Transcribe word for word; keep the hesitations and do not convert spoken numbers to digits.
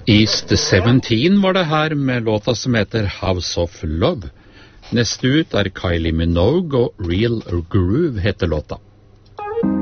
East Seventeen var det her med låta som heter House of Love. Neste ut er Kylie Minogue, og Real Groove heter låta.